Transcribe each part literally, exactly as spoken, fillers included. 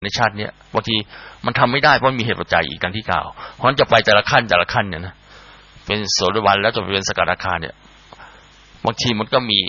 ในชาติเนี้ยบางทีมันทำไม่ได้เพราะมีเหตุปัจจัยอีกดังที่กล่าวเพราะฉะนั้นจะไปแต่ละขั้นแต่ละขั้นเนี่ยนะเป็นโสดาบันแล้วจะเป็นสกทาคาเนี่ยบางทีมันก็มี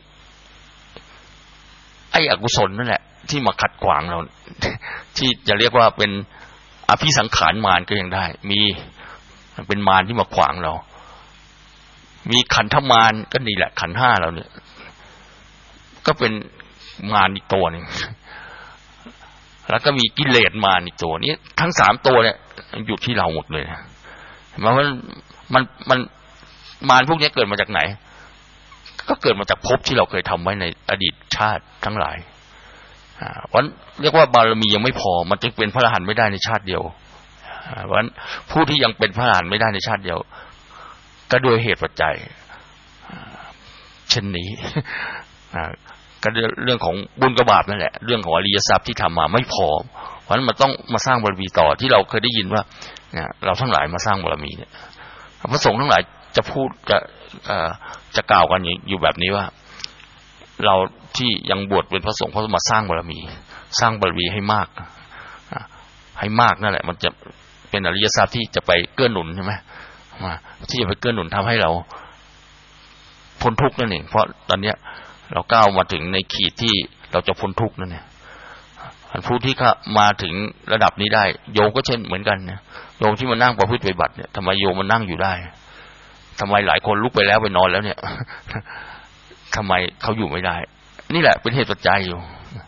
ไอ้อกุศลนั่นแหละที่มาขัดขวางเราที่จะเรียกว่าเป็นอภิสังขารมารก็ยังได้มีเป็นมารที่มาขวางเรามีขันธมารก็นี่แหละขันธ์ห้าเราเนี่ยก็เป็นมารอีกตัวนึงแล้วก็มีกิเลสมารอีกตัวนี้ทั้งสามตัวเนี่ยอยู่ที่เราหมดเลยนะเพราะมันมันมันมารพวกนี้เกิดมาจากไหนก็เกิดมาจากภพที่เราเคยทำไว้ในอดีตชาติทั้งหลายอ่าเพราะเรียกว่าบารมียังไม่พอมันจึงเป็นพระอรหันต์ไม่ได้ในชาติเดียวเพราะฉะนั้นผู้ที่ยังเป็นพระอรหันต์ไม่ได้ในชาติเดียวก็ด้วยเหตุปัจจัยเช่นนี้ก็เรื่องของบุญกับบาปนั่นแหละเรื่องของอริยทรัพย์ที่ทำมาไม่พอเพราะฉะนั้นมันต้องมาสร้างบารมีต่อที่เราเคยได้ยินว่าเนี่ยเราทั้งหลายมาสร้างบารมีเนี่ยพระสงฆ์ทั้งหลายจะพูดจะจะกล่าวกันอยู่แบบนี้ว่าเราที่ยังบวชเป็นพระสงฆ์เพราะมาสร้างบารมีสร้างบารมีให้มากให้มากนั่นแหละมันจะเป็นอริยทรัพย์ที่จะไปเกื้อหนุนใช่ไหมที่จะไปเกื้อหนุนทำให้เราพ้นทุกข์นั่นเองเพราะตอนเนี้ยเราก้าวมาถึงในขีดที่เราจะพ้นทุกข์นั่นเนี่ยผู้ที่มาถึงระดับนี้ได้โยมก็เช่นเหมือนกันเนี่ยโยมที่มานั่งประพฤติปฏิบัติเนี่ยทำไมโยมมานั่งอยู่ได้ทำไมหลายคนลุกไปแล้วไปนอนแล้วเนี่ยทำไมเขาอยู่ไม่ได้นี่แหละเป็นเหตุปัจจัยอยู่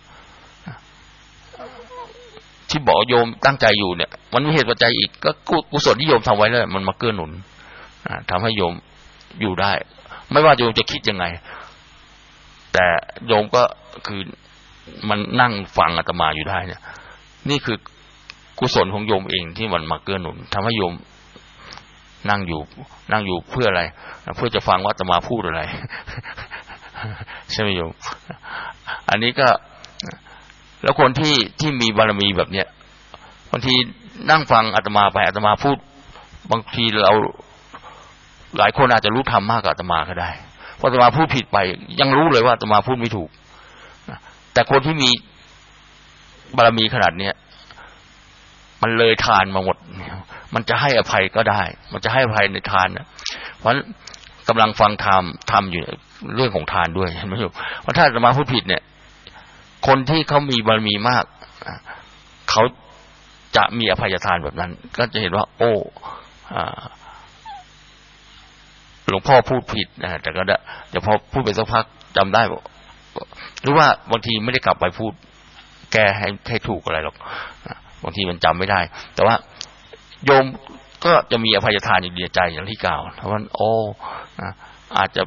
ที่บอกโยมตั้งใจอยู่เนี่ยมันมีเหตุปัจจัยอีกก็กุศลที่โยมทำไว้แล้วมันมาเกื้อหนุนทำให้โยมอยู่ได้ไม่ว่าโยมจะคิดยังไงแต่โยมก็คือมันนั่งฟังอาตมาอยู่ได้เนี่ยนี่คือกุศลของโยมเองที่มันมาเกื้อหนุนทำให้โยมนั่งอยู่นั่งอยู่เพื่ออะไรเพื่อจะฟังว่าอาตมาพูดอะไรใช่ไหมโยมอันนี้ก็แล้วคนที่ที่มีบารมีแบบเนี้ยบางทีนั่งฟังอาตมาไปอาตมาพูดบางทีเราหลายคนอาจจะรู้ธรรมมากกว่าอาตมาก็ได้พออาตมาพูดผิดไปยังรู้เลยว่าอาตมาพูดไม่ถูกแต่คนที่มีบารมีขนาดเนี้ยมันเลยทานมาหมดมันจะให้อภัยก็ได้มันจะให้อภัยในทานนะเพราะกำลังฟังธรรมทำอยู่เรื่องของทานด้วยเห็นไหมครับว่าถ้าอาตมาพูดผิดเนี่ยคนที่เขามีบารมีมากเขาจะมีอภัยทานแบบนั้นก็จะเห็นว่าโอ้หลวงพ่อพูดผิดนะแต่ก็เดี๋ยวพอพูดไปสักพักจำได้บอกหรือว่าบางทีไม่ได้กลับไปพูดแก้ให้ให้ถูกอะไรหรอกบางทีมันจำไม่ได้แต่ว่าโยมก็จะมีอภัยทานอยู่ในใจอย่างที่กล่าวเพราะว่าโอ้อาจจะ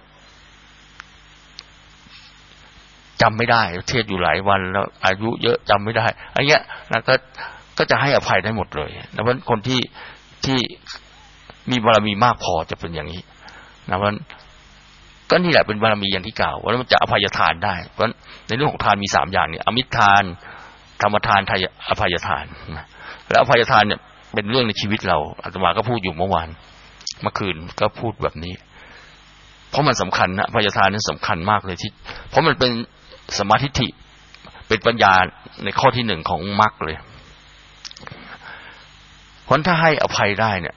จำไม่ได้เทศอยู่หลายวันแล้วอายุเยอะจำไม่ได้อะไรเงี้ยนะก็ก็จะให้อภัยได้หมดเลยนะเพราะคนที่ที่มีบารมีมากพอจะเป็นอย่างนี้นะเพราะก็นี่แหละเป็นบารมีอย่างที่กล่าวว่ามันจะอภัยทานได้เพราะในเรื่องของทานมีสามอย่างเนี่ยอมิตรทานธรรมทานอภัยทานแล้วอภัยทานเนี่ยเป็นเรื่องในชีวิตเราอาตมาก็พูดอยู่เมื่อวานเมื่อคืนก็พูดแบบนี้เพราะมันสำคัญนะอภัยทานนั้นสำคัญมากเลยที่เพราะมันเป็นสมาธิิเป็นปัญญาในข้อที่หนึ่งของมรรคเลยเพราะถ้าให้อภัยได้เนี่ย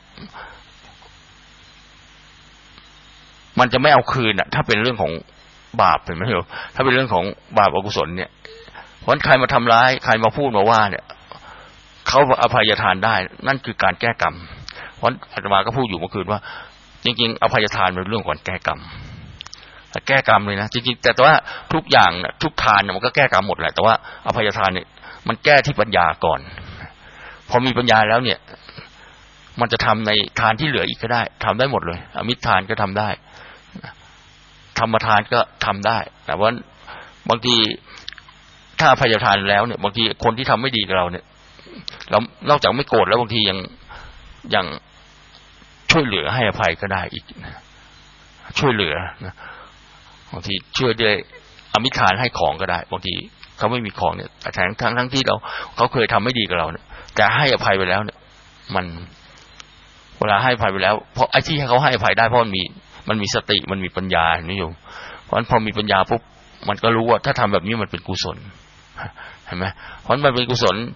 มันจะไม่เอาคืนอ่ะถ้าเป็นเรื่องของบาปเห็นไหมครับถ้าเป็นเรื่องของบาปอกุศลเนี่ยเพราะใครมาทำร้ายใครมาพูดมาว่าเนี่ยเขาอภัยทานได้นั่นคือการแก้กรรมเพราะอาตมาก็พูดอยู่เมื่อคืนว่าจริงๆอภัยทานเป็นเรื่องของแก้กรรมแก้กรรมเลยนะจริงๆแต่ว่าทุกอย่างเนี่ยทุกทานเนี่ยมันก็แก้กรรมหมดแหละแต่ว่าอภัยทานเนี่ยมันแก้ที่ปัญญาก่อนพอมีปัญญาแล้วเนี่ยมันจะทำในทานที่เหลืออีกก็ได้ทำได้หมดเลยอมิตรทานก็ทำได้ธรรมทานก็ทำได้แต่ว่าบางทีถ้าอภัยทานแล้วเนี่ยบางทีคนที่ทำไม่ดีกับเราเนี่ยเรานอกจากไม่โกรธแล้วบางทียังยังช่วยเหลือให้อภัยก็ได้อีกช่วยเหลือนะบางทีช่วยด้วยอมิตรทานให้ของก็ได้บางทีเขาไม่มีของเนี่ยแต่ทั้งทั้งทั้งที่เราเขาเคยทำไม่ดีกับเราเนี่ยแต่ให้อภัยไปแล้วเนี่ยมันเวลาให้อภัยไปแล้วเพราะไอ้ที่เขาให้อภัยได้เพราะมันมีมันมีสติมันมีปัญญานิยมเพราะฉะนั้นพอมีปัญญาปุ๊บมันก็รู้ว่าถ้าทำแบบนี้มันเป็นกุศลเห็นไหมเพราะมันเป็นกุศล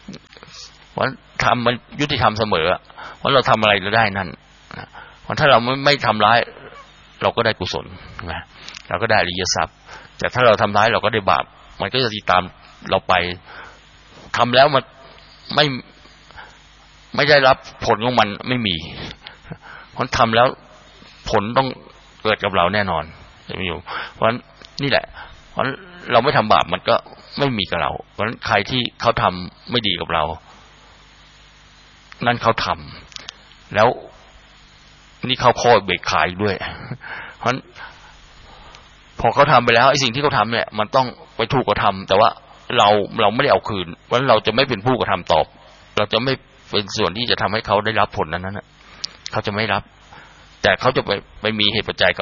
เพราะทำมันยุติธรรมเสมอเพราะเราทำอะไรเราได้นั่นเพราะถ้าเราไม่ไม่ทำร้ายเราก็ได้กุศลนะเราก็ได้อริยทรัพย์แต่ถ้าเราทำร้ายเราก็ได้บาปมันก็จะติดตามเราไปทำแล้วมันไม่ไม่ได้รับผลของมันไม่มีเพราะทำแล้วผลต้องเกิดกับเราแน่นอนจะไม่อยู่เพราะนี่แหละเพราะเราไม่ทำบาปมันก็ไม่มีกับเราเพราะใครที่เขาทำไม่ดีกับเรานั่นเขาทำแล้วนี่เขาข้อเบรกขายด้วยเพราะพอเขาทำไปแล้วไอ้สิ่งที่เขาทำเนี่ยมันต้องไปถูกกระทำแต่ว่าเราเราไม่ได้เอาคืนเพราะเราจะไม่เป็นผู้กระทำตอบเราจะไม่เป็นส่วนที่จะทำให้เขาได้รับผลนั้นนั้นเขาจะไม่รับแต่เขาจะไปไปมีเหตุปัจจัยกับ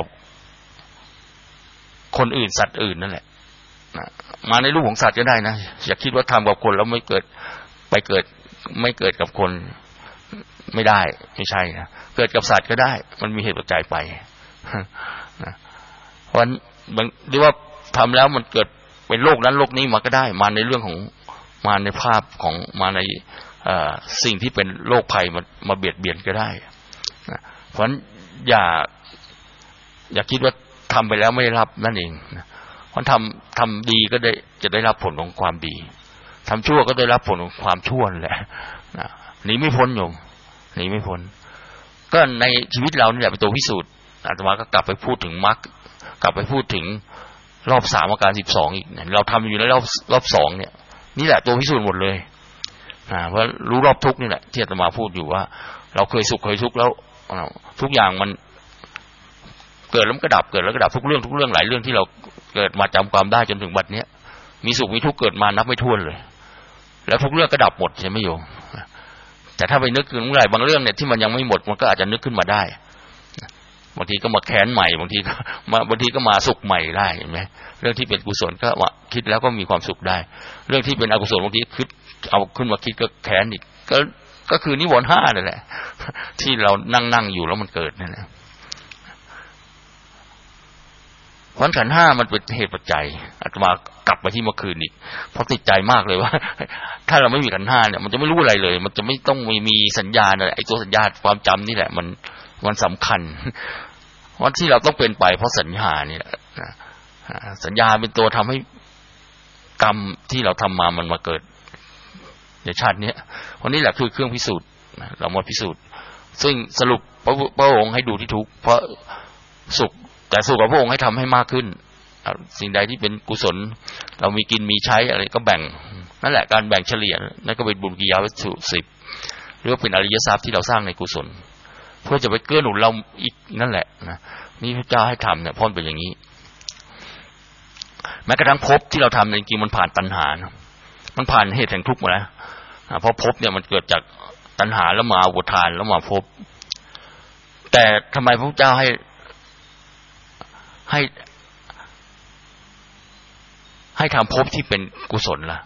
คนอื่นสัตว์อื่นนั่นแหละมาในรูปของสัตว์ก็ได้นะอย่าคิดว่าทำกับคนแล้วไม่เกิดไปเกิดไม่เกิดกับคนไม่ได้ไม่ใช่นะเกิดกับสัตว์ก็ได้มันมีเหตุปัจจัยไปนะเพราะบางหรือว่าทำแล้วมันเกิดเป็นโรคนั้นโรคนี้มาก็ได้มาในเรื่องของมาในภาพของมาในสิ่งที่เป็นโรคภัยมามาเบียดเบียนก็ได้นะเพราะฉะนั้นอย่าอย่าคิดว่าทำไปแล้วไม่ได้รับนั่นเองนะเพราะทำทำดีก็ได้จะได้รับผลของความดีทำชั่วก็ได้รับผลของความชั่วแหละนะหนีไม่พ้นโยมหนีไม่พ้นก็ในชีวิตเรานี่แหละเป็นตัวพิสูจน์อาตมาก็กลับไปพูดถึงมรรคกลับไปพูดถึงรอบสามอาการสิบสองอีกเราทำอยู่ในรอบรอบสองเนี่ยนี่แหละตัวพิสูจน์หมดเลยนะเพราะรู้รอบทุกนี่แหละที่อาตมาพูดอยู่ว่าเราเคยสุขเคยทุกข์แล้วทุกอย่างมันเกิดแล้วมันก็ดับเกิดแล้วก็ดับทุกเรื่องทุกเรื่องหลายเรื่องที่เราเกิดมาจำความได้จนถึงบัดเนี้ยมีสุขมีทุกข์เกิดมานับไม่ถ้วนเลยแล้วทุกเรื่องก็ดับหมดใช่ไหมโยมแต่ถ้าไปนึกถึงเมื่อไหร่บางเรื่องเนี่ยที่มันยังไม่หมดมันก็อาจจะนึกขึ้นมาได้บางทีก็มาแค้นใหม่บางทีก็มาบางทีก็มาสุขใหม่ได้เห็นไหมเรื่องที่เป็นกุศลก็ว่าคิดแล้วก็มีความสุขได้เรื่องที่เป็นอกุศลบางทีคิดเอาขึ้นมาคิดก็แค้นอีกก็ก็คือนิวรณ์ห้านั่นแหละที่เรานั่งนั่งอยู่แล้วมันเกิดนั่นแหละเพราะขันธ์ห้ามันเป็นเหตุปัจจัยอาตมากลับไปที่เมื่อคืนอีกเพราะติดใจมากเลยว่าถ้าเราไม่มีขันธ์ห้าเนี่ยมันจะไม่รู้อะไรเลยมันจะไม่ต้องมีมีสัญญาณอะไรไอ้ตัวสัญญาความจำนี่แหละมันมันสำคัญว่าที่เราต้องเป็นไปเพราะสัญญานี่แหละสัญญาเป็นตัวทำให้กรรมที่เราทำมามันมาเกิดในชาตินี้วันนี้แหละคือเครื่องพิสูจน์เรามาพิสูจน์ซึ่งสรุปพระพระองค์ให้ดูที่ทุกข์เพราะสุขแต่สุขกับพระองค์ให้ทำให้มากขึ้นสิ่งใดที่เป็นกุศลเรามีกินมีใช้อะไรก็แบ่งนั่นแหละการแบ่งเฉลี่ยนั่นก็เป็นบุญกิยาวัตถุสิบหรือว่าเป็นอริยทรัพย์ที่เราสร้างในกุศลเพื่อจะไปเกื้อหนุนเราอีกนั่นแหละนะนี่พระเจ้าให้ทำเนี่ยเพราะเป็นอย่างนี้แม้กระทั่งภพที่เราทำจริงๆมันผ่านตัณหานะมันผ่านเหตุแห่งทุกข์มาแล้วเพราะภพเนี่ยมันเกิดจากตัณหาแล้วมาอุปทานแล้วมาภพแต่ทำไมพระเจ้าให้ให้ให้ทำภพที่เป็นกุศลล่ะ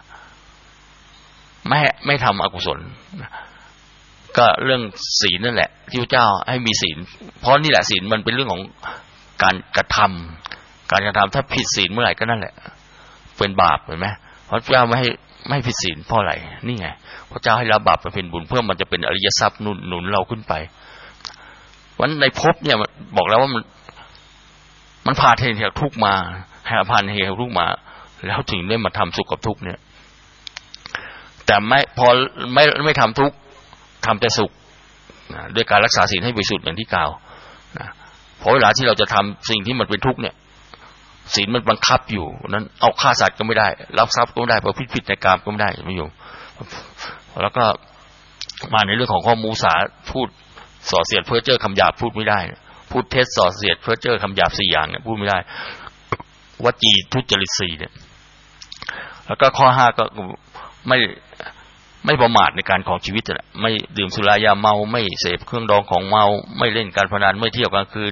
ไม่ไม่ทำอกุศลก็เรื่องศีลนั่นแหละที่พระเจ้าให้มีศีลเพราะนี่แหละศีลมันเป็นเรื่องของการกระทำการกระทำถ้าผิดศีลเมื่อไหร่ก็นั่นแหละเป็นบาปเห็นไหมพระเจ้าไม่ให้ไม่ผิดศีลเพราะอะไรนี่ไงพระเจ้าให้ละบาปมาเป็นบุญเพื่อมันจะเป็นอริยทรัพย์หนุนหนุนเราขึ้นไปวันในภพเนี่ยบอกแล้วว่ามันมันผ่านเหตุแห่งทุกข์มาหาผ่านเหตุแห่งทุกข์มาแล้วถึงได้มาทำสุขกับทุกข์เนี่ยแต่ไม่พอไม่ไม่ทำทุกข์ทำแต่สุขด้วยการรักษาศีลให้บริสุทธิ์อย่างที่กล่าวนะเพราะเวลาที่เราจะทำสิ่งที่มันเป็นทุกข์เนี่ยศีลมันบังคับอยู่นั้นเอาฆ่าสัตว์ก็ไม่ได้รับทรัพย์ก็ไม่ได้ประพฤติผิดในกามก็ไม่ได้ไม่อยู่แล้วก็มาในเรื่องของข้อมูสาพูดส่อเสียดเพ้อเจ้อคำหยาบพูดไม่ได้พูดเท็จส่อเสียดเพ้อเจ้อคำหยาบสี่อย่างเนี่ยพูดไม่ได้วจีทุจริตสี่เนี่ยแล้วก็ข้อห้าก็ไม่ไม่ประมาทในการของชีวิตแหละไม่ดื่มสุรายาเมาไม่เสพเครื่องดองของเมาไม่เล่นการพนันไม่เที่ยวกลางคืน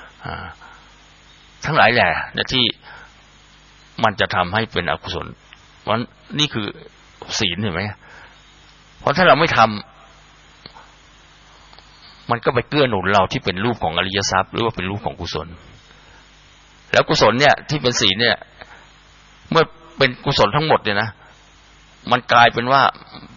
ทั้งหลายแหละที่มันจะทำให้เป็นอกุศลเพราะนี่คือศีลเห็นไหมเพราะถ้าเราไม่ทำมันก็ไปเกื้อหนุนเราที่เป็นรูปของอริยทรัพย์หรือว่าเป็นรูปของกุศลแล้วกุศลเนี่ยที่เป็นศีลเนี่ยเมื่อเป็นกุศลทั้งหมดเนี่ยนะมันกลายเป็นว่า